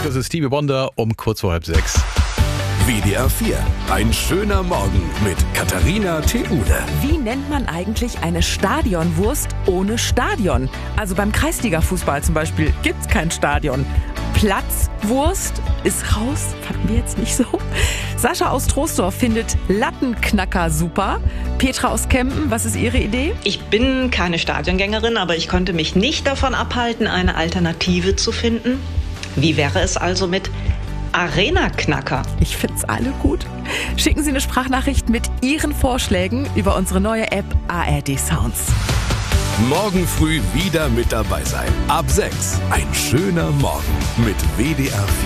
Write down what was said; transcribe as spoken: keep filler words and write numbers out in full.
das ist Stevie Wonder um kurz vor halb sechs. W D R vier. Ein schöner Morgen mit Katharina Theule. Wie nennt man eigentlich eine Stadionwurst ohne Stadion? Also beim Kreisliga-Fußball zum Beispiel gibt's kein Stadion. Platzwurst ist raus, fanden wir jetzt nicht so. Sascha aus Troisdorf findet Lattenknacker super. Petra aus Kempen, was ist Ihre Idee? Ich bin keine Stadiongängerin, aber ich konnte mich nicht davon abhalten, eine Alternative zu finden. Wie wäre es also mit Arena-Knacker? Ich find's alle gut. Schicken Sie eine Sprachnachricht mit Ihren Vorschlägen über unsere neue App A R D Sounds. Morgen früh wieder mit dabei sein. Ab sechs. Ein schöner Morgen mit W D R vier.